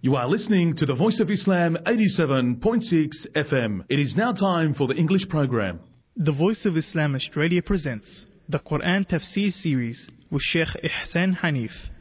You are listening to the Voice of Islam 87.6 FM. It is now time for the English program. The Voice of Islam Australia presents the Quran Tafsir series with Sheikh Ihsan Hanif.